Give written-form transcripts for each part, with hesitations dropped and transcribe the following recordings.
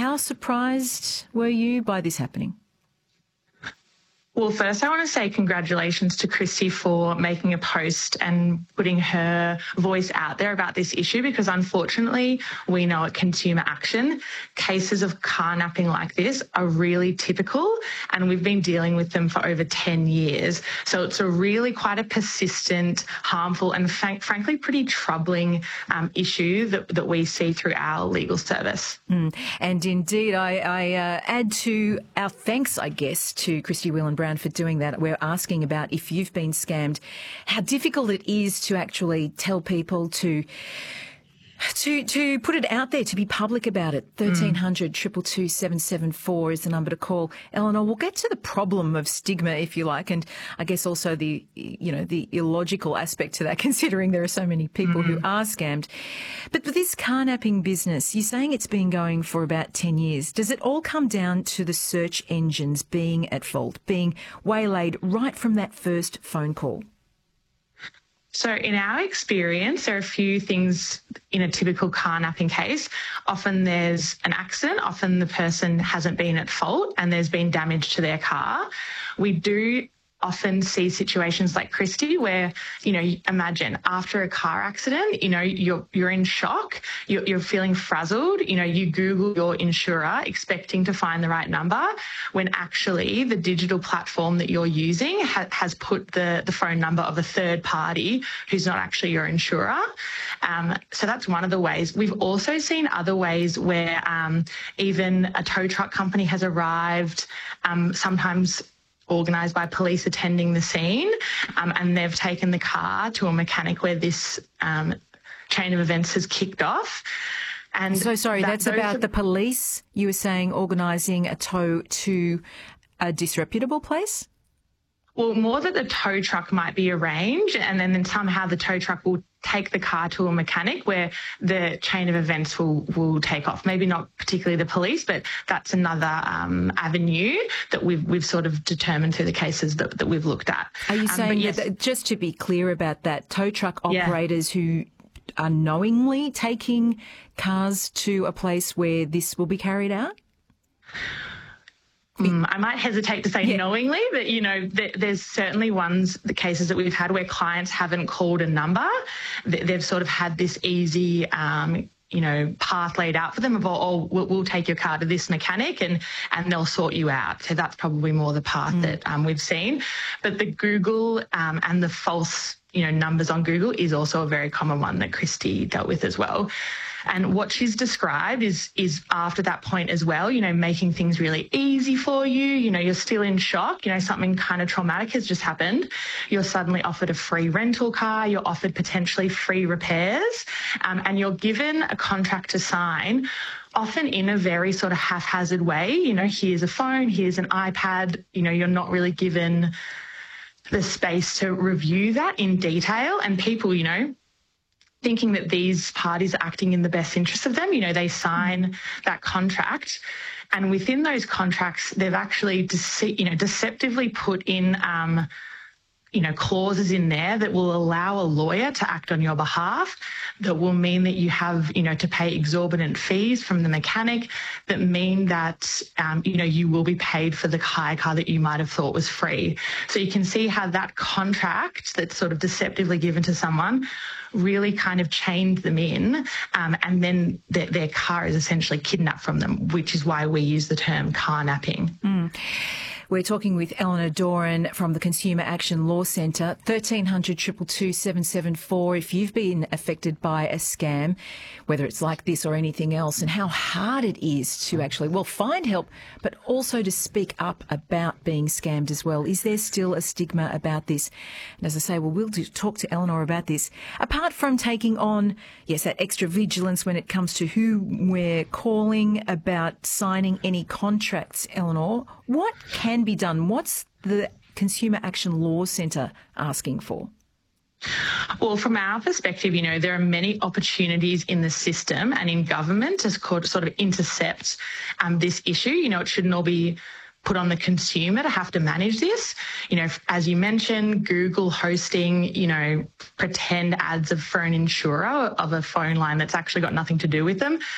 how surprised were you by this happening? Well, first I want to say congratulations to Christy for making a post and putting her voice out there about this issue, because unfortunately we know at Consumer Action, cases of carnapping like this are really typical, and we've been dealing with them for over 10 years. So it's a really quite a persistent, harmful and frankly pretty troubling issue that we see through our legal service. And indeed, I add to our thanks, I guess, to Christy Whelan-Brown for doing that. We're asking about if you've been scammed, how difficult it is to actually tell people to put it out there, to be public about it. 1300 222 774 is the number to call. Eleanor, we'll get to the problem of stigma, if you like, and I guess also the illogical aspect to that, considering there are so many people who are scammed. But with this carnapping business, you're saying it's been going for about 10 years. Does it all come down to the search engines being at fault, being waylaid right from that first phone call? So in our experience, there are a few things in a typical carnapping case. Often there's an accident, often the person hasn't been at fault and there's been damage to their car. We do often see situations like Christy where, imagine after a car accident, you're in shock, you're feeling frazzled, you Google your insurer expecting to find the right number, when actually the digital platform that you're using has put the phone number of a third party who's not actually your insurer. So that's one of the ways. We've also seen other ways where even a tow truck company has arrived, sometimes organised by police attending the scene, and they've taken the car to a mechanic where this chain of events has kicked off. And so sorry, that's about the police, you were saying, organising a tow to a disreputable place? Well, more that the tow truck might be arranged, and then somehow the tow truck will take the car to a mechanic where the chain of events will take off. Maybe not particularly the police, but that's another avenue that we've sort of determined through the cases that we've looked at. Are you saying that, just to be clear about that, tow truck operators who are knowingly taking cars to a place where this will be carried out? I might hesitate to say knowingly, but, there's certainly the cases that we've had where clients haven't called a number. They've sort of had this easy, path laid out for them of, we'll take your car to this mechanic and they'll sort you out. So that's probably more the path that we've seen. But the Google and the false, numbers on Google is also a very common one that Christy dealt with as well. And what she's described is after that point as well, making things really easy for you. You're still in shock. Something kind of traumatic has just happened. You're suddenly offered a free rental car. You're offered potentially free repairs. And you're given a contract to sign, often in a very sort of haphazard way. Here's a phone, here's an iPad. You're not really given the space to review that in detail. And people, thinking that these parties are acting in the best interest of them, they sign that contract. And within those contracts, they've actually, deceptively put in, clauses in there that will allow a lawyer to act on your behalf, that will mean that you have, to pay exorbitant fees from the mechanic, that mean that, you will be paid for the hire car that you might have thought was free. So you can see how that contract that's sort of deceptively given to someone really kind of chained them in, and then their car is essentially kidnapped from them, which is why we use the term carnapping. We're talking with Eleanor Doran from the Consumer Action Law Centre. 1300 222 774 if you've been affected by a scam, whether it's like this or anything else, and how hard it is to actually, find help, but also to speak up about being scammed as well. Is there still a stigma about this? And as I say, we'll talk to Eleanor about this. Apart from taking on, that extra vigilance when it comes to who we're calling, about signing any contracts, Eleanor, what can be done? What's the Consumer Action Law Centre asking for? Well, from our perspective, there are many opportunities in the system and in government to sort of intercept this issue. It shouldn't all be put on the consumer to have to manage this. As you mentioned, Google hosting, pretend ads for an insurer of a phone line that's actually got nothing to do with them.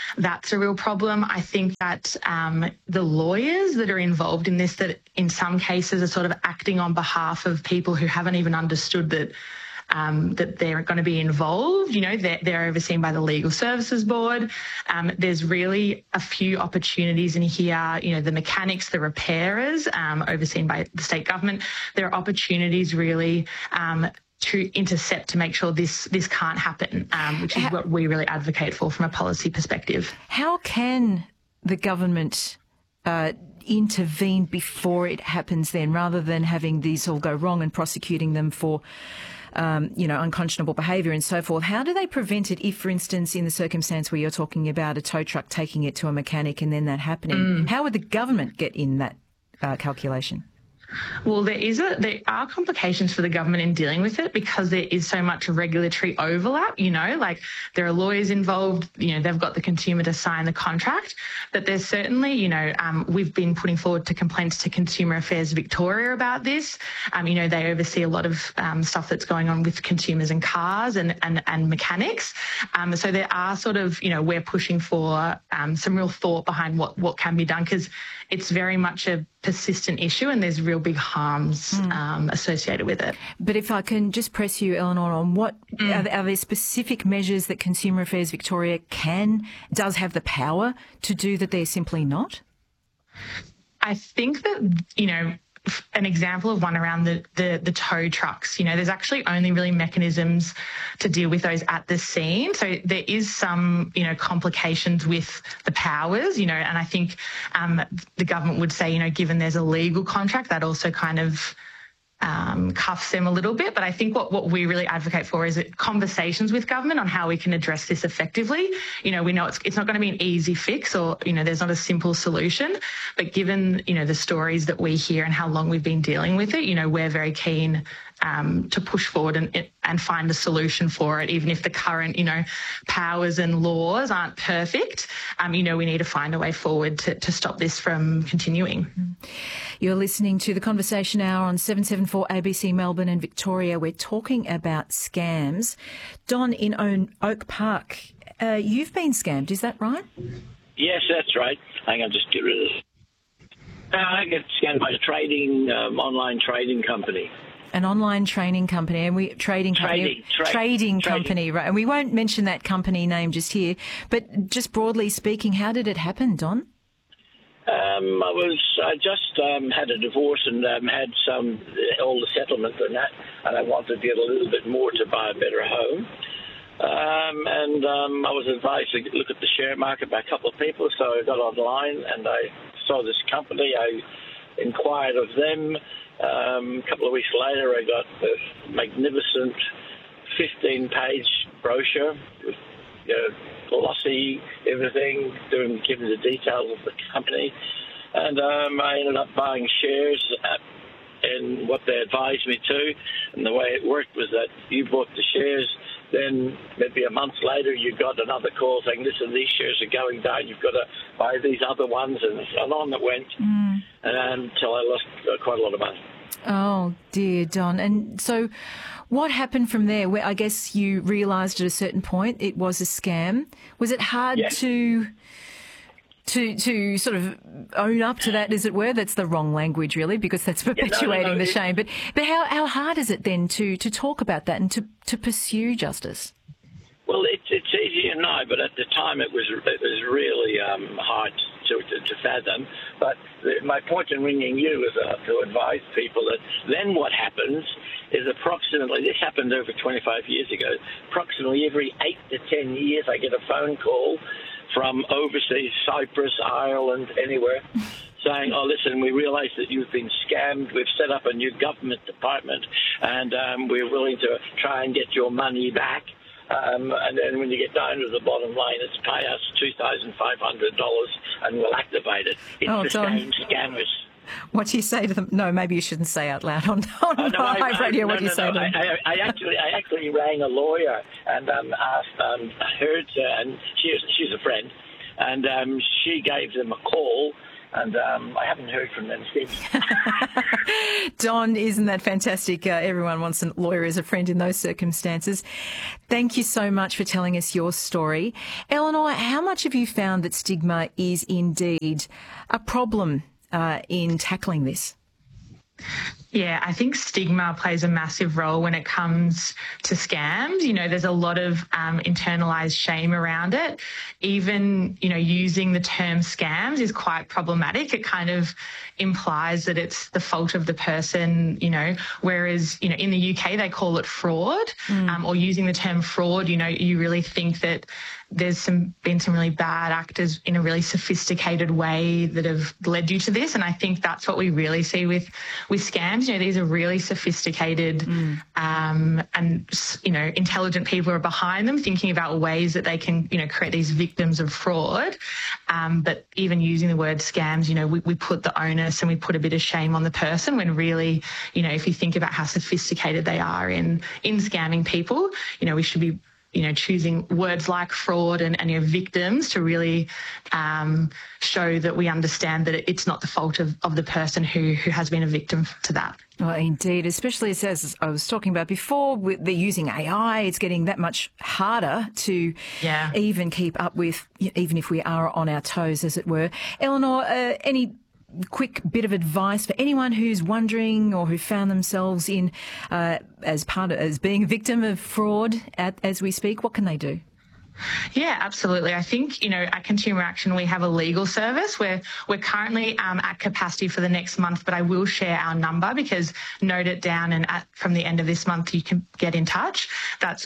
that's a real problem. I think that the lawyers that are involved in this, that in some cases are sort of acting on behalf of people who haven't even understood that they're going to be involved. You know, they're overseen by the Legal Services Board. There's really a few opportunities in here. You know, the mechanics, the repairers, overseen by the state government. There are opportunities really to intercept, to make sure this can't happen, which is what we really advocate for from a policy perspective. How can the government intervene before it happens then, rather than having these all go wrong and prosecuting them for unconscionable behaviour and so forth? How do they prevent it if, for instance, in the circumstance where you're talking about a tow truck taking it to a mechanic and then that happening, how would the government get in that calculation? Well, there are complications for the government in dealing with it because there is so much regulatory overlap, you know, like there are lawyers involved, you know, they've got the consumer to sign the contract, but there's certainly, you know, we've been putting forward to complaints to Consumer Affairs Victoria about this. You know, they oversee a lot of stuff that's going on with consumers and cars and mechanics. So there are sort of, you know, we're pushing for some real thought behind what can be done, because it's very much a persistent issue and there's real big harms associated with it. But if I can just press you, Eleanor, on what are there specific measures that Consumer Affairs Victoria does have the power to do that they're simply not? I think that, you know, an example of one around the tow trucks, you know, there's actually only really mechanisms to deal with those at the scene. So there is some, you know, complications with the powers, you know, and I think the government would say, you know, given there's a legal contract, that also kind of cuffs them a little bit. But I think what we really advocate for is conversations with government on how we can address this effectively. You know, we know it's not going to be an easy fix, or, you know, there's not a simple solution, but given, you know, the stories that we hear and how long we've been dealing with it, you know, we're very keen to push forward and find a solution for it, even if the current, you know, powers and laws aren't perfect. You know, we need to find a way forward to stop this from continuing. You're listening to the Conversation Hour on 774 ABC Melbourne and Victoria. We're talking about scams. Don, in Oak Park, you've been scammed, is that right? Yes, that's right. Hang on, just get rid of this. I get scammed by a online trading company. An online training company, and trading company, right? And we won't mention that company name just here, but just broadly speaking, how did it happen, Don? I just had a divorce and had all the settlement and that, and I wanted to get a little bit more to buy a better home. I was advised to look at the share market by a couple of people, so I got online and I saw this company. I inquired of them. A couple of weeks later, I got a magnificent 15-page brochure with, you know, glossy everything, giving the details of the company. And I ended up buying shares in what they advised me to. And the way it worked was that you bought the shares, then maybe a month later you got another call saying, listen, these shares are going down, you've got to buy these other ones, and on it went, until I lost quite a lot of money. Oh, dear, Don. And so what happened from there? I guess you realised at a certain point it was a scam. Was it hard to sort of own up to that, as it were? That's the wrong language, really, because that's perpetuating the shame. But how hard is it then to talk about that and to pursue justice? Well, it's easier now, but at the time it was really hard to fathom. But my point in ringing you is to advise people that then what happens is approximately, this happened over 25 years ago, approximately every 8 to 10 years I get a phone call from overseas, Cyprus, Ireland, anywhere, saying, oh, listen, we realise that you've been scammed. We've set up a new government department and we're willing to try and get your money back. And then when you get down to the bottom line, it's pay us $2,500 and we'll activate it. It's the same scammers. What do you say to them? No, maybe you shouldn't say out loud on live radio. What do you say to them? I actually rang a lawyer and asked her to, and she's a friend, and she gave them a call. And I haven't heard from them since. Don, isn't that fantastic? Everyone wants a lawyer as a friend in those circumstances. Thank you so much for telling us your story. Eleanor, how much have you found that stigma is indeed a problem in tackling this? Yeah, I think stigma plays a massive role when it comes to scams. You know, there's a lot of internalised shame around it. Even, you know, using the term scams is quite problematic. It kind of implies that it's the fault of the person, you know, whereas, you know, in the UK they call it fraud, or using the term fraud, you know, you really think that there's been some really bad actors in a really sophisticated way that have led you to this. And I think that's what we really see with scams. You know, these are really sophisticated and, you know, intelligent people are behind them thinking about ways that they can, you know, create these victims of fraud. But even using the word scams, you know, we put the onus and we put a bit of shame on the person when really, you know, if you think about how sophisticated they are in scamming people, you know, we should be, you know, choosing words like fraud and you know, victims to really show that we understand that it's not the fault of the person who has been a victim to that. Well, indeed, especially as I was talking about before, they're using AI. It's getting that much harder to even keep up with, even if we are on our toes, as it were. Eleanor, any quick bit of advice for anyone who's wondering or who found themselves in as being a victim of fraud as we speak? What can they do? Yeah, absolutely. I think, you know, at Consumer Action, we have a legal service where we're currently at capacity for the next month, but I will share our number because note it down and from the end of this month, you can get in touch. That's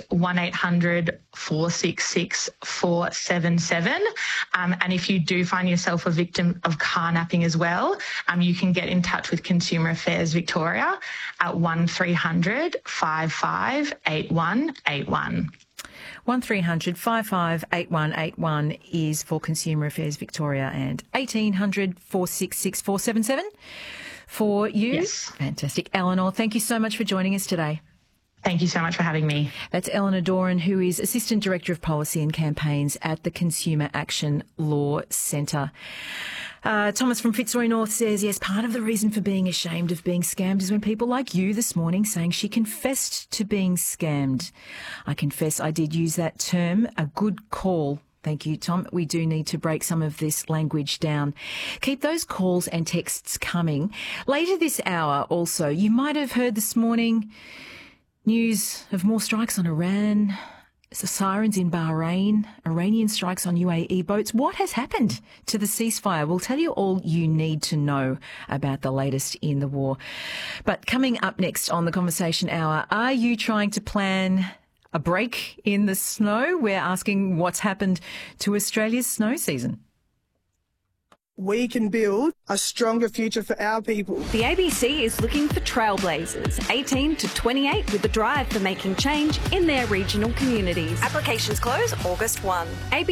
1-800-466-477. And if you do find yourself a victim of carnapping as well, you can get in touch with Consumer Affairs Victoria at 1300 55 8181. 1300 55 8181 is for Consumer Affairs Victoria, and 1800 466 477 for you. Yes. Fantastic. Eleanor, thank you so much for joining us today. Thank you so much for having me. That's Eleanor Doran, who is Assistant Director of Policy and Campaigns at the Consumer Action Law Centre. Thomas from Fitzroy North says, yes, part of the reason for being ashamed of being scammed is when people like you this morning saying she confessed to being scammed. I confess I did use that term. A good call. Thank you, Tom. We do need to break some of this language down. Keep those calls and texts coming. Later this hour also, you might have heard this morning news of more strikes on Iran, sirens in Bahrain, Iranian strikes on UAE boats. What has happened to the ceasefire? We'll tell you all you need to know about the latest in the war. But coming up next on the Conversation Hour, are you trying to plan a break in the snow? We're asking what's happened to Australia's snow season. We can build a stronger future for our people. The ABC is looking for trailblazers, 18 to 28, with a drive for making change in their regional communities. Applications close August 1.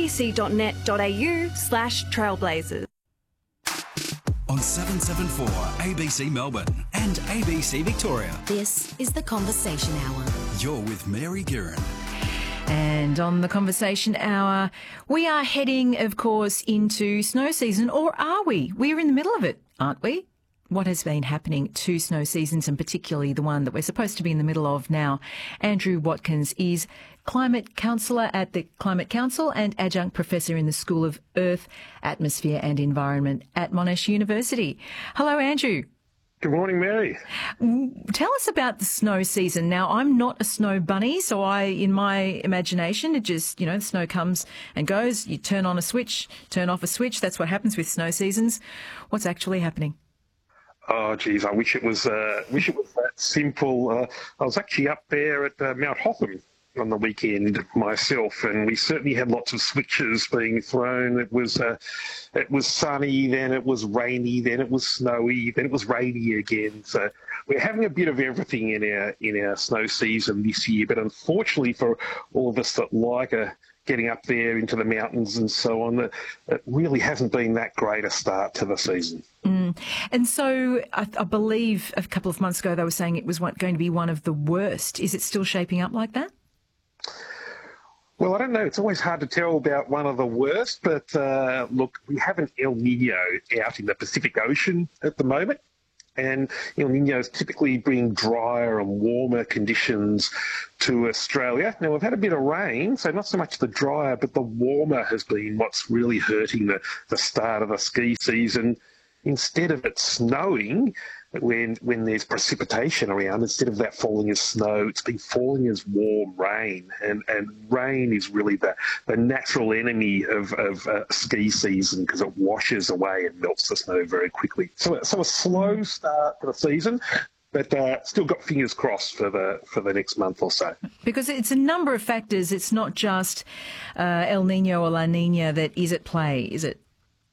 abc.net.au/trailblazers. On 774 ABC Melbourne and ABC Victoria. This is the Conversation Hour. You're with Mary Guerin. And on the Conversation Hour, we are heading, of course, into snow season, or are we? We're in the middle of it, aren't we? What has been happening to snow seasons, and particularly the one that we're supposed to be in the middle of now? Andrew Watkins is Climate Counsellor at the Climate Council and Adjunct Professor in the School of Earth, Atmosphere and Environment at Monash University. Hello, Andrew. Good morning, Mary. Tell us about the snow season. Now, I'm not a snow bunny, so in my imagination, it just, the snow comes and goes. You turn on a switch, turn off a switch. That's what happens with snow seasons. What's actually happening? Oh, geez, I wish it was that simple. I was actually up there at Mount Hotham on the weekend myself, and we certainly had lots of switches being thrown. It was sunny, then it was rainy, then it was snowy, then it was rainy again. So we're having a bit of everything in our snow season this year. But unfortunately for all of us that like getting up there into the mountains and so on, it really hasn't been that great a start to the season. And so I believe a couple of months ago they were saying it was going to be one of the worst. Is it still shaping up like that? Well, I don't know. It's always hard to tell about one of the worst, but look, we have an El Nino out in the Pacific Ocean at the moment. And El Niños typically bring drier and warmer conditions to Australia. Now, we've had a bit of rain, so not so much the drier, but the warmer has been what's really hurting the start of the ski season. Instead of it snowing, when there's precipitation around, instead of that falling as snow, it's been falling as warm rain. And rain is really the natural enemy of ski season because it washes away and melts the snow very quickly. So a slow start for the season, but still got fingers crossed for the next month or so. Because it's a number of factors. It's not just El Nino or La Nina that is at play, is it?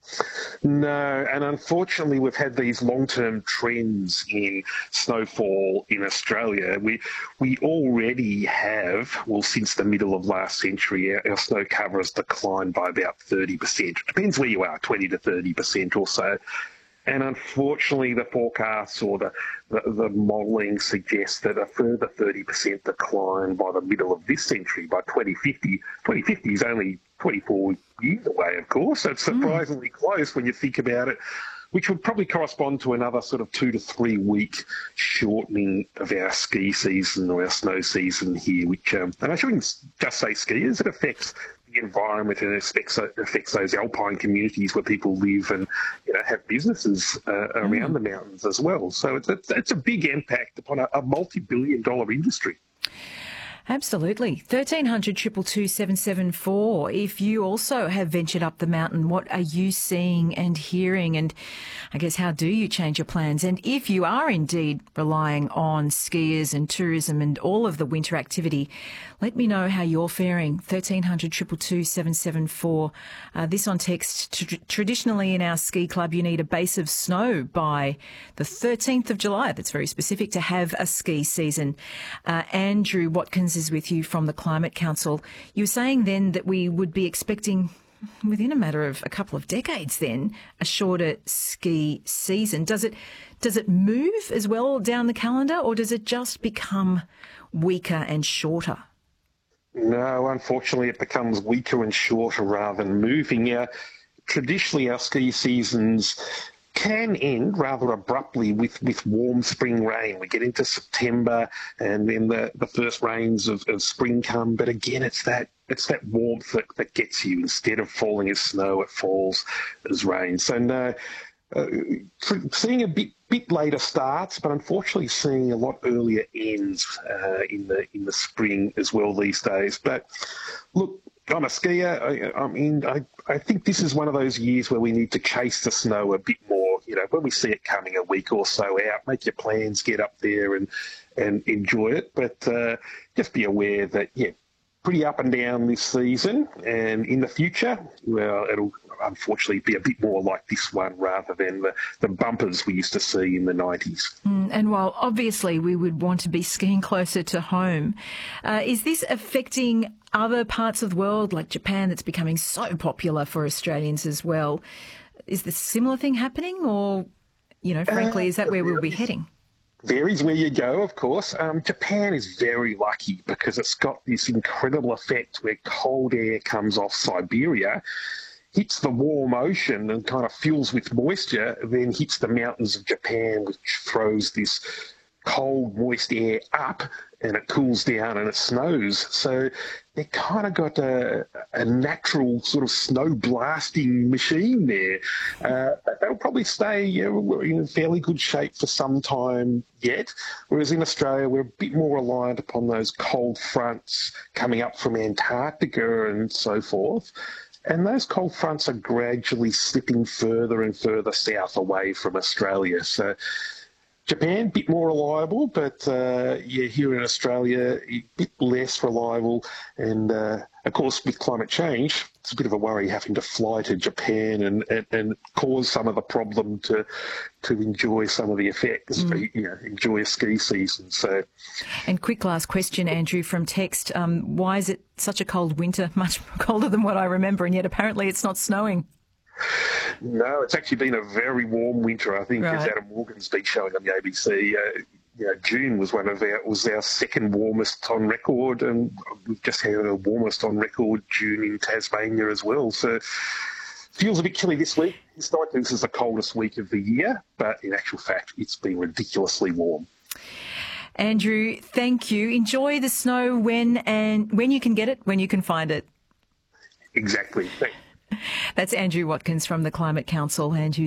No, and unfortunately we've had these long-term trends in snowfall in Australia. We already have, well, since the middle of last century, our snow cover has declined by about 30%. It depends where you are, 20 to 30% or so. And unfortunately, the forecasts or the modelling suggests that a further 30% decline by the middle of this century, by 2050. 2050 is only 24 years away, of course, so it's surprisingly close when you think about it, which would probably correspond to another sort of 2 to 3 week shortening of our ski season or our snow season here, which, and I shouldn't just say skiers, it affects the environment and it affects those alpine communities where people live and have businesses around the mountains as well. So it's a big impact upon a multi-billion-dollar industry. Absolutely. 1300 222 774. If you also have ventured up the mountain, what are you seeing and hearing? And I guess how do you change your plans? And if you are indeed relying on skiers and tourism and all of the winter activity, let me know how you're faring. 1300 222 774. This on text. Traditionally in our ski club, you need a base of snow by the 13th of July. That's very specific to have a ski season. Andrew Watkins is with you from the Climate Council. You were saying then that we would be expecting, within a matter of a couple of decades then, a shorter ski season. Does it move as well down the calendar, or does it just become weaker and shorter? No, unfortunately it becomes weaker and shorter rather than moving. Traditionally our ski seasons can end rather abruptly with warm spring rain. We get into September and then the first rains of spring come, but again it's that warmth that gets you. Instead of falling as snow, it falls as rain. So no, seeing a bit later starts, but unfortunately seeing a lot earlier ends in the spring as well these days. But look, I'm a skier. I think this is one of those years where we need to chase the snow a bit more. When we see it coming a week or so out, make your plans, get up there and enjoy it. But just be aware that, pretty up and down this season. And in the future, well, it'll unfortunately be a bit more like this one rather than the bumpers we used to see in the 90s. And while obviously we would want to be skiing closer to home, is this affecting other parts of the world like Japan that's becoming so popular for Australians as well? Is this similar thing happening or, frankly, is that where we'll be heading? Varies where you go, of course. Japan is very lucky because it's got this incredible effect where cold air comes off Siberia, hits the warm ocean and kind of fills with moisture, then hits the mountains of Japan, which throws this cold, moist air up and it cools down and it snows. So they kind of got a natural sort of snow blasting machine there. They'll probably stay in fairly good shape for some time yet, whereas in Australia we're a bit more reliant upon those cold fronts coming up from Antarctica and so forth. And those cold fronts are gradually slipping further and further south away from Australia. So Japan, a bit more reliable, but here in Australia, a bit less reliable. And of course, with climate change, it's a bit of a worry having to fly to Japan and cause some of the problem to enjoy some of the effects, enjoy a ski season. So, and quick last question, Andrew, from text. Why is it such a cold winter, much colder than what I remember, and yet apparently it's not snowing? No, it's actually been a very warm winter. I think, as Adam Morgan's been showing on the ABC, June was our second warmest on record, and we've just had the warmest on record June in Tasmania as well. So feels a bit chilly this week. Historically, this is the coldest week of the year, but in actual fact, it's been ridiculously warm. Andrew, thank you. Enjoy the snow when you can get it, when you can find it. Exactly. Thanks. That's Andrew Watkins from the Climate Council, and